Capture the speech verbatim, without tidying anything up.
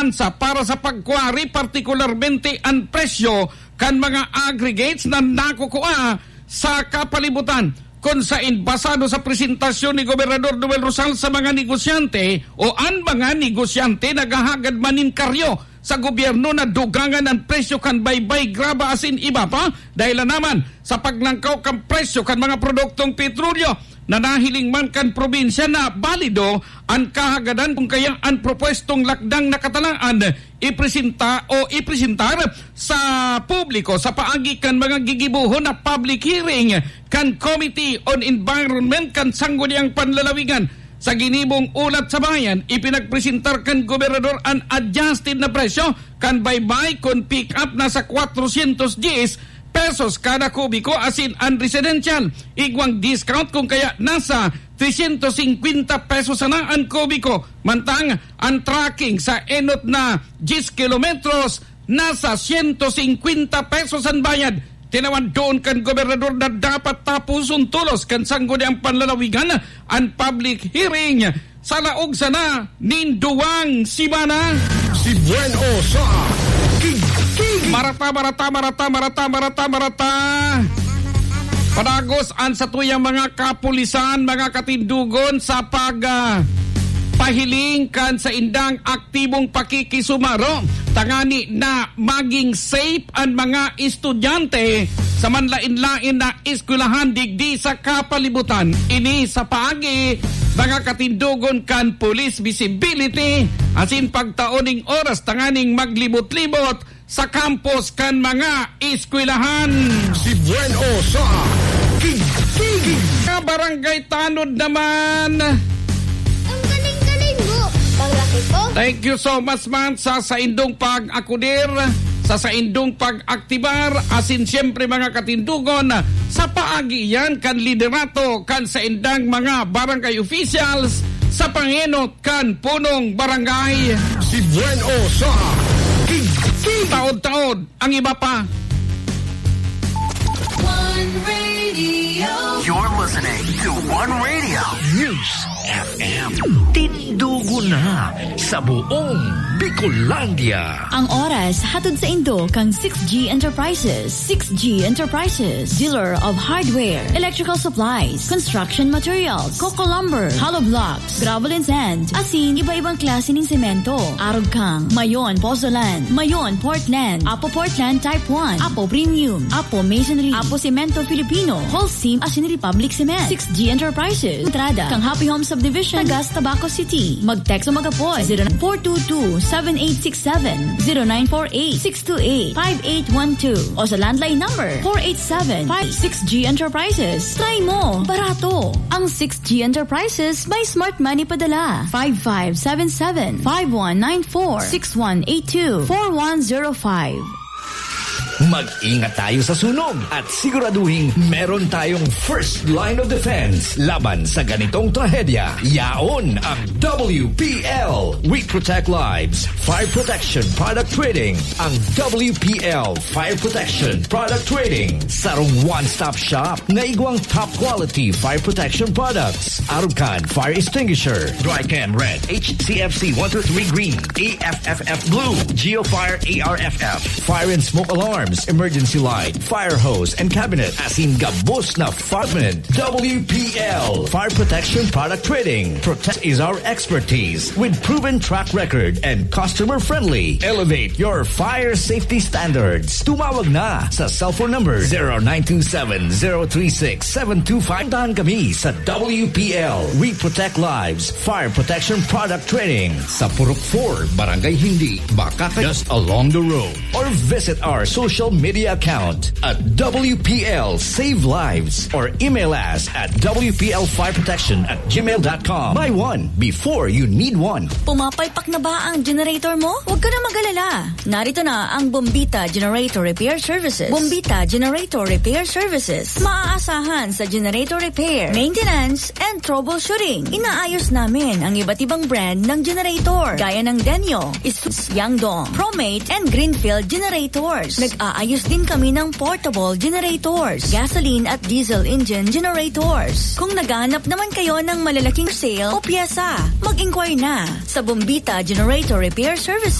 ordinansa para sa pagkuwari partikularmente ang presyo kan mga aggregates na nakukuha sa kapalibutan. Kung sa basado sa presentasyon ni Gobernador Noel Rosal sa mga negosyante o ang mga negosyante naghahagad manin karyo sa gobyerno na dugangan ang presyo kan baybay graba asin iba pa dahil naman sa pagnangkaw kan presyo kan mga produktong petrolyo na nahiling man kan probinsya na balido ang kahagadan kung kaya ang propwestong lakdang nakatalaan ipresenta o ipresentar sa publiko sa paagi kan mga gigibuhon na public hearing kan Committee on Environment kan sangguniang panlalawigan. Sa ginibong ulat sa bayan, ipinagpresentar kan gobernador ang adjusted na presyo kan baybay kon pick up na sa fourhundrad ten pesos kada kubiko asin ang residential. Igwang discount kung kaya nasa three fifty pesos na ang kubiko. Mantang ang tracking sa enot na ten kilometros nasa one hundred fifty pesos ang bayad. Tinawan doon kan gobernador na dapat tapusun tulos kan sangguniang panlalawigan ang public hearing sa laog sana ninduwang simana. Si Bueno sa Marata, marata, marata, marata, marata, marata. Padagos ang sa tuyang mga kapulisan, mga katindugon sa pag uh, pahiling kan sa indang aktibong pakikisumaro. Tangani na maging safe ang mga estudyante sa manlain-lain na eskwelahan digdi sa kapalibutan. Ini sa paagi mga katindugon kan police visibility asin pagtaoning oras tanganing maglibot-libot sa campus kan mga eskwelahan. Si Bueno sa King Ka barangay Tanod naman. Ang galing-galing mo. Panglaki ko. Thank you so much man sa saindong pag-akudir, sa saindong pag-aktibar, asin siyempre mga katindugon sa paagi yan kan liderato kan saindang mga barangay officials sa pangenot kan punong barangay. Si Bueno sa King Taod-taod ang iba pa. One Radio. You're listening to One Radio News F M. Tindugo na sa buong Bicolandia. Ang oras hatod sa Indo kang six G Enterprises. six G Enterprises, dealer of hardware, electrical supplies, construction materials, coco lumber, hollow blocks, gravel and sand, asin iba-ibang klase ng semento. Arog kang Mayon Pozzolan, Mayon Portland, Apo Portland Type one, Apo Premium, Apo Masonry, Apo Cemento Filipino, Holcim asin Republic Cement. six G Enterprises, entrada kang Happy Home Subdivision, Tagas, Tabaco City. Mag-text o mag-apoy zero nine four two two seven eight six seven, zero nine four eight six two eight five eight one two o sa landline number four eight seven five. six G Enterprises. Try mo, barato. Ang six G Enterprises may smart money padala. five five seven seven, five one nine four, six one eight two, four one zero five. Mag-ingat tayo sa sunog at siguraduhin meron tayong first line of defense laban sa ganitong trahedya. Yaon ang W P L. We protect lives. Fire Protection Product Trading. Ang W P L Fire Protection Product Trading. Sarong one-stop shop na igwang top quality fire protection products. Arukan Fire Extinguisher, Drycan Red, H C F C one two three Green, A F F F Blue, Geofire A R F F, Fire and Smoke Alarms, Emergency Light, Fire Hose and Cabinet, asin gabos na fireman. W P L Fire Protection Product Trading. Protect is our expertise with proven track record and customer friendly. Elevate your fire safety standards. Tumawag na sa cellphone number zero nine two seven, zero three six, seven two five. Tahan kami sa W P L. We protect lives. Fire Protection Product Trading sa Purok four, Barangay Hindi, Bacacay, just along the road. Or visit our social media account at W P L Save Lives or email us at W P L Fire Protection at gmail dot com. Buy one before you need one. Pumapalpak na ba ang generator mo? Huwag ka na mag-alala. Narito na ang Bombita Generator Repair Services. Bombita Generator Repair Services. Maaasahan sa generator repair, maintenance, and troubleshooting. Inaayos namin ang iba't ibang brand ng generator gaya ng Denyo, Isus, Yangdong, Promate, and Greenfield generators. Nag-aayos din kami ng portable generators, gasoline at diesel engine generators. Kung naghahanap naman kayo ng malalaking sale o pyesa, mag-inquire na sa Bombita Generator Repair Services.